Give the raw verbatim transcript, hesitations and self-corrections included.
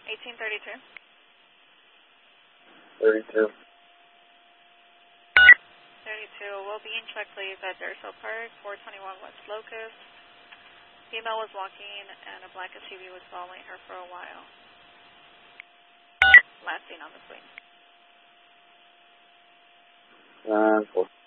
eighteen thirty-two. thirty-two. thirty-two. Will be in check, please, at Durso Park, four twenty-one West Locust. Female was walking and a black S U V was following her for a while. Last seen on the screen. Uh, four.